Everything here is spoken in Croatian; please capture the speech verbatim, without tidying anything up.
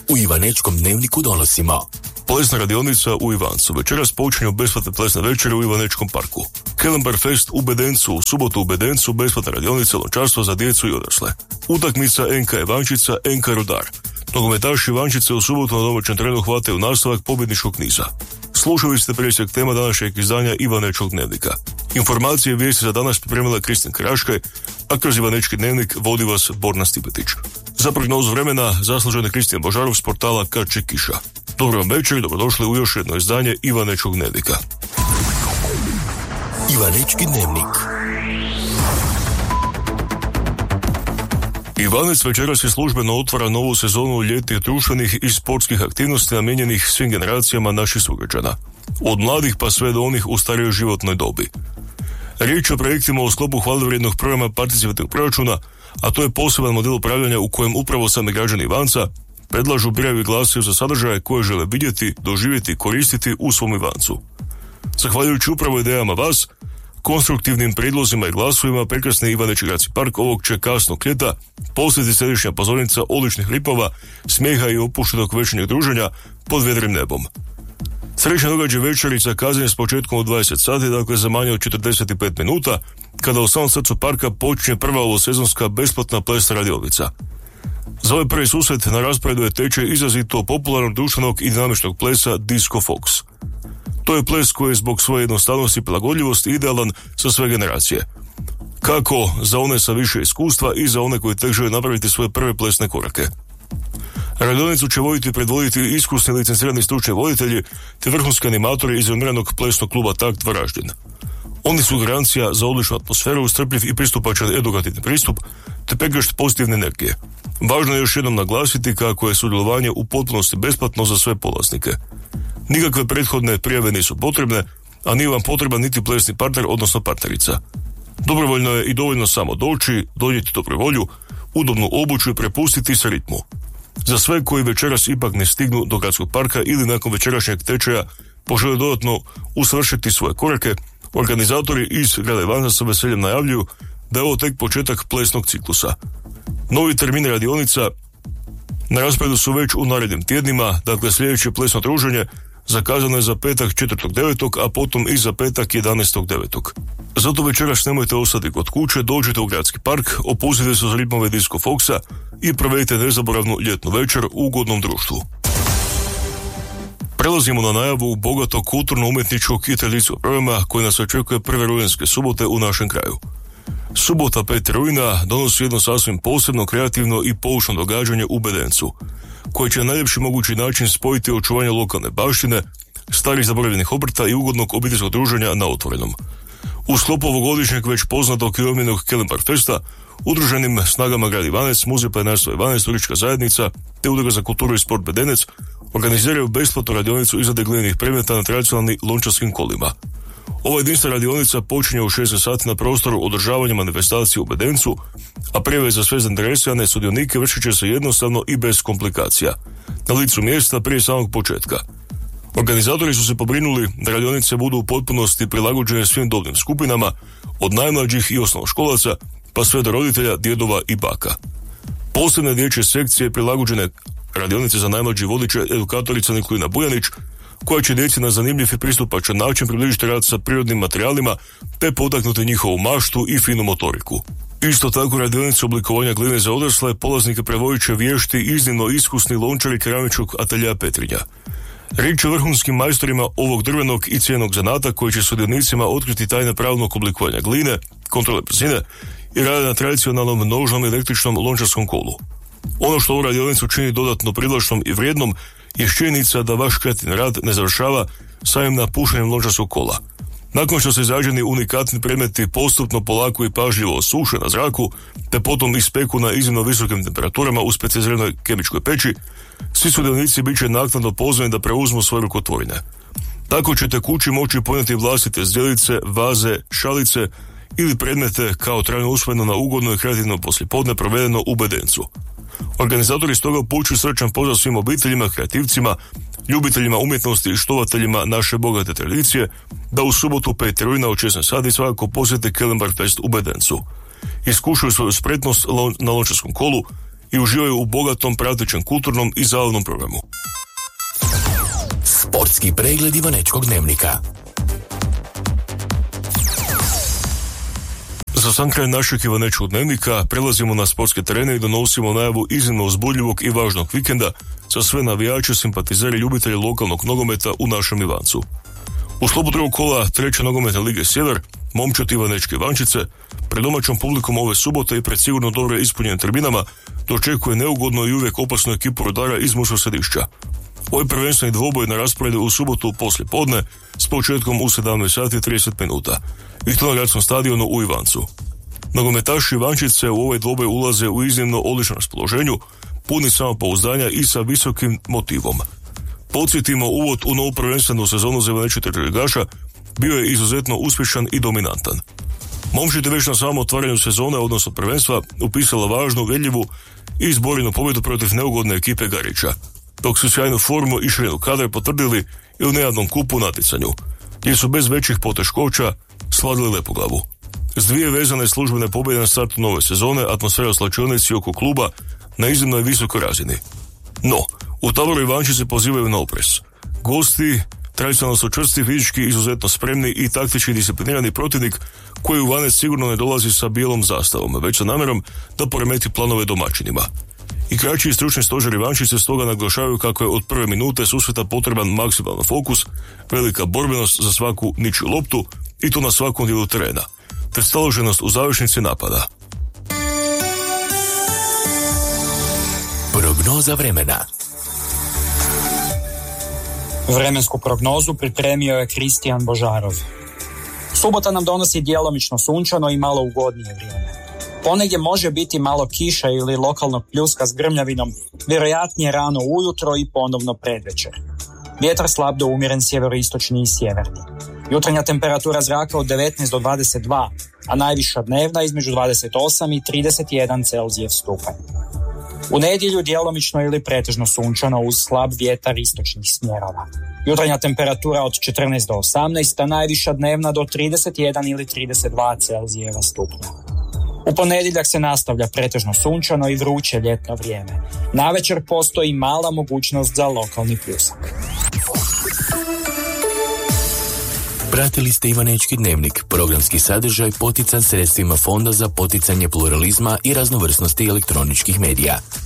U Ivanečkom dnevniku donosimo: plesna radionica u Ivancu. Večeras počinju besplatne plesne večere u Ivanečkom parku. Kelenberfest u Bedencu, u subotu u Bedencu besplatna radionica lončarstva za djecu i odrasle. Utakmica N K Ivančica, N K Rudar. Nogometaši Ivančice u subotu na domaćem terenu hvataju nastavak pobjedničkog niza. Slušali ste presjek tema današnjeg izdanja Ivanečkog dnevnika. Informacije i vijesti za danas pripremila Kristin Kraškaj, a kroz Ivanečki dnevnik vodi vas Borna Stipetić. Za prognozu vremena zaslužen je Kristijan Božarov s portala Kad će kiša. Dobro vam večer i dobrodošli u još jedno izdanje Ivanečkog dnevnika. Ivanečki dnevnik. Ivanec večeras je službeno otvara novu sezonu ljetnih društvenih i sportskih aktivnosti namijenjenih svim generacijama naših sugrađana, od mladih pa sve do onih u starijoj životnoj dobi. Riječ je o projektima u sklopu hvalevrijednog programa participativnog proračuna, a to je poseban model upravljanja u kojem upravo sami građani Ivanca predlažu, biraju i glasaju za sadržaje koje žele vidjeti, doživjeti i koristiti u svom Ivancu. Zahvaljujući upravo idejama vas, konstruktivnim prijedlozima i glasovima, prekrasni Ivanečki gradski park ovog će kasnog ljeta postati središnja pozornica odličnih ripova, smijeha i opuštenog večernjeg druženja pod vedrim nebom. Srećan događaj večerica kazan je s početkom u dvadeset sati, dakle za manje od četrdeset pet minuta, kada u samom srcu parka počinje prva ovosezonska besplatna plesna radionica. Za ovaj prvi susret na rasporedu je tečaj izrazito popularnog društvenog i dinamičnog plesa Disco Fox. To je ples koji je zbog svoje jednostavnosti i prilagodljivosti idealan za sve generacije. Kako za one sa više iskustva i za one koji tek žele napraviti svoje prve plesne korake. Radionicu će voditi i predvoditi iskusni licencirani stručni voditelji te vrhunski animatori iz renomiranog plesnog kluba Takt Varaždin. Oni su garancija za odličnu atmosferu, strpljiv i pristupačan edukativni pristup te pregršt pozitivne energije. Važno je još jednom naglasiti kako je sudjelovanje u potpunosti besplatno za sve polaznike. Nikakve prethodne prijave nisu potrebne, a nije vam potreban niti plesni partner, odnosno partnerica. Dobrovoljno je i dovoljno samo doći, donijeti dobru volju, udobnu obuću i prepustiti se ritmu. Za sve koji večeras ipak ne stignu do gradskog parka ili nakon večerašnjeg tečaja požele dodatno usavršiti svoje korake, organizatori iz grada Ivanca sa veseljem najavljuju da je ovo tek početak plesnog ciklusa. Novi termini radionica na rasporedu su već u narednim tjednima, dakle sljedeće plesno druženje zakazano je za petak četvrtog devetog, a potom i za petak jedanaestog devetog. Zato večeras nemojte ostati kod kuće, dođite u gradski park, opustite se za ritmove Disco Foxa i provedite nezaboravnu ljetnu večer u ugodnom društvu. Prelazimo na najavu bogatog kulturno-umjetničkog i tradicijskog programa koji nas očekuje prve rujanske subote u našem kraju. Subota peti rujna donosi jedno sasvim posebno, kreativno i poučno događanje u Bedencu, koje će na najljepši mogući način spojiti očuvanje lokalne baštine, starih zaboravljenih obrta i ugodnog obiteljskog druženja na otvorenom. U sklopu ovogodišnjeg već poznatog i omiljenog Kelenberfesta, udruženim snagama grad Ivanec, Muzej planinarstva Ivanec, turistička zajednica te Udruga za kulturu i sport Bedenec organiziraju besplatnu radionicu izrade glinenih predmeta na tradicionalnim lončarskim kolima. Ova jedinstvena radionica počinje u šesnaest sati na prostoru održavanja manifestacije u Bedencu, a prijave za sve zainteresirane sudionike vršit će se jednostavno i bez komplikacija, na licu mjesta prije samog početka. Organizatori su se pobrinuli da radionice budu u potpunosti prilagođene svim dobnim skupinama, od najmlađih i osnovnoškolaca, pa sve do roditelja, djedova i baka. Posebne dječje sekcije prilagođene radionice za najmlađi vodiče edukatorica Nikolina Bujanić, koja će djeci na zanimljiv i pristupačan način približiti rad sa prirodnim materijalima te potaknuti njihovu maštu i finu motoriku. Isto tako radionicu oblikovanja gline za odrasle polaznike prevodit će vješti iznimno iskusni lončari keramičkog atelja Petrinja. Riječ je o vrhunskim majstorima ovog drvenog i cijenog zanata koji će sudionicima otkriti tajne pravilnog oblikovanja gline, kontrole brzine i rade na tradicionalnom nožnom električnom lončarskom kolu. Ono što ovu radionicu čini dodatno privlačnom i vrijednom je činjenica da vaš kreativni rad ne završava samim napuštanjem lončarskog kola. Nakon što se izrađeni unikatni predmeti postupno, polako i pažljivo suše na zraku, te potom ispeku na iznimno visokim temperaturama u specijaliziranoj kemičkoj peći, svi sudionici bit će naknadno pozvani da preuzmu svoje rukotvorine. Tako ćete kući moći ponijeti vlastite zdjelice, vaze, šalice ili predmete kao trajno usvojeno na ugodno i kreativno poslijepodne provedeno u Bedencu. Organizatori stoga upućuju srčan pozdrav svim obiteljima, kreativcima, ljubiteljima umjetnosti i štovateljima naše bogate tradicije da u subotu peti rujna od šesnaest sati svakako posjete Kelenberfest u Bedencu. Iskušaju svoju spretnost na lončarskom kolu i uživaju u bogatom pratećem kulturnom i zabavnom programu. Sportski pregled Ivanečkog dnevnika. Za sam kraj našeg Ivanečkog dnevnika prelazimo na sportske terene i donosimo najavu iznimno uzbudljivog i važnog vikenda za sve navijače, simpatizere i ljubitelje lokalnog nogometa u našem Ivancu. U sklopu drugog kola treće nogometne lige Sjever, momčad Ivanečke Ivančice, pred domaćom publikom ove subote i pred sigurno dobro ispunjenim tribinama dočekuje neugodno i uvijek opasnu ekipu Rudara iz Murskog Središća. Ovaj prvenstveni dvoboj na rasporedu u subotu poslije podne s početkom u sedamnaest sati i trideset minuta i to na gradskom stadionu u Ivancu. Nogometaši Ivančice u ovaj dvoboj ulaze u iznimno odličnom raspoloženju, puni samopouzdanja i sa visokim motivom. Podsjetimo, uvod u novu prvenstvenu sezonu za Ivanečke terčeligaša bio je izuzetno uspješan i dominantan. Momčad je već na samom otvaranju sezone, odnosno prvenstva, upisala važnu, veljivu i izborenu pobjedu protiv neugodne ekipe Garića, dok su sjajnu formu i širinu kadra potvrdili i u nenadnom kupu natjecanju, gdje su bez većih poteškoća slavili Lepoglavu. S dvije vezane službene pobjede na startu nove sezone, atmosfera u slačionici oko kluba na iznimnoj visokoj razini. No, u taboru Ivančice pozivaju na oprez. Gosti tradicionalno su čvrsti, fizički izuzetno spremni i taktički disciplinirani protivnik koji u Ivanec sigurno ne dolazi sa bijelom zastavom, već sa namjerom da poremeti planove domaćinima. Igrači i stručni stožer Ivančice stoga naglašavaju kako je od prve minute susreta potreban maksimalan fokus, velika borbenost za svaku ničiju loptu i to na svakom dijelu terena, te staloženost u završnici napada. Prognoza vremena. Vremensku prognozu pripremio je Kristijan Božarov. Subota nam donosi djelomično sunčano i malo ugodnije vrijeme. Ponegdje može biti malo kiša ili lokalnog pljuska s grmljavinom, vjerojatnije rano ujutro i ponovno predvečer. Vjetar slab do umjeren sjeveroistočni i sjeverni. Jutarnja temperatura zraka od devetnaest do dvadeset dva, a najviša dnevna između dvadeset osam i trideset jedan Celzijev stupanj. U nedjelju djelomično ili pretežno sunčano uz slab vjetar istočnih smjerova. Jutarnja temperatura od četrnaest do osamnaest, a najviša dnevna do trideset jedan ili trideset dva Celzijeva stupnja. U ponedjeljak se nastavlja pretežno sunčano i vruće ljetno vrijeme. Navečer postoji mala mogućnost za lokalni pljusak. Pratili ste Ivanečki dnevnik, programski sadržaj potican sredstvima Fonda za poticanje pluralizma i raznovrsnosti elektroničkih medija.